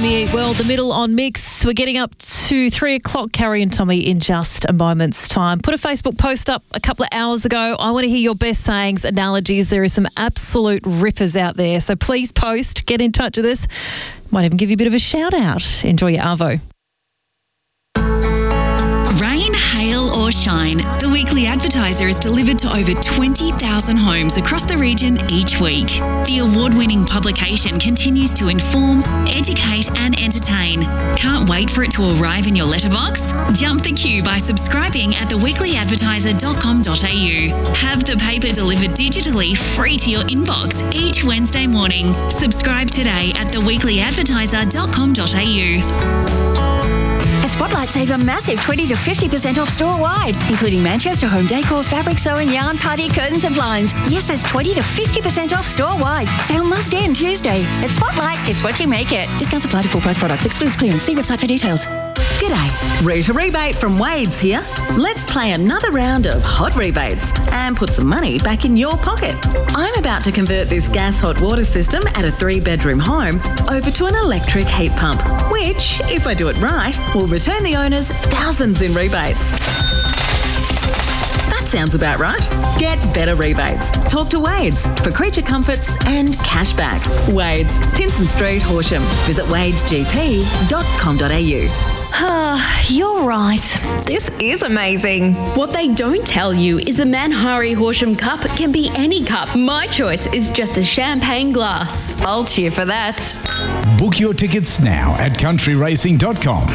Tommy Eat Well, the middle on Mix. We're getting up to 3 o'clock, Carrie and Tommy, in just a moment's time. Put a Facebook post up a couple of hours ago. I want to hear your best sayings, analogies. There are some absolute rippers out there. So please post, get in touch with us. Might even give you a bit of a shout out. Enjoy your Arvo. Rain, hail or shine, the Weekly Advertiser is delivered to over 20,000 homes across the region each week. The award-winning publication continues to inform, educate and entertain. Can't wait for it to arrive in your letterbox? Jump the queue by subscribing at theweeklyadvertiser.com.au. Have the paper delivered digitally free to your inbox each Wednesday morning. Subscribe today at theweeklyadvertiser.com.au. At Spotlight, save a massive 20 to 50% off store-wide, including Manchester home decor, fabric sewing, yarn, party, curtains and blinds. Yes, that's 20 to 50% off store-wide. Sale must end Tuesday. At Spotlight, it's what you make it. Discounts apply to full-price products. Excludes clearance. See website for details. G'day, Rita Rebate from Wade's here. Let's play another round of hot rebates and put some money back in your pocket. I'm about to convert this gas hot water system at a 3-bedroom home over to an electric heat pump, which, if I do it right, will return the owners thousands in rebates. That sounds about right. Get better rebates. Talk to Wade's for creature comforts and cashback. Wade's, Pinson Street, Horsham. Visit wadesgp.com.au. You're right. This is amazing. What they don't tell you is the Manhari Horsham Cup can be any cup. My choice is just a champagne glass. I'll cheer for that. Book your tickets now at countryracing.com.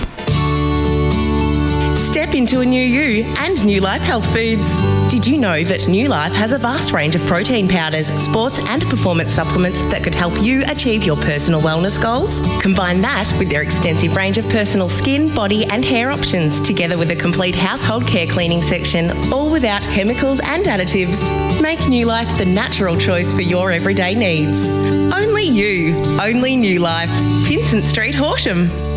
Step into a new you and New Life Health Foods. Did you know that New Life has a vast range of protein powders, sports and performance supplements that could help you achieve your personal wellness goals? Combine that with their extensive range of personal skin, body and hair options, together with a complete household care cleaning section, all without chemicals and additives. Make New Life the natural choice for your everyday needs. Only you, only New Life. Vincent Street, Horsham.